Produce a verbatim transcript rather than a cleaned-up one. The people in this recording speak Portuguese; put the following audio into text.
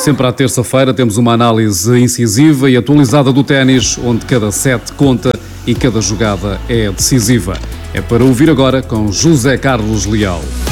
sempre à terça-feira temos uma análise incisiva e atualizada do ténis, onde cada set conta e cada jogada é decisiva. É para ouvir agora com José Carlos Leal.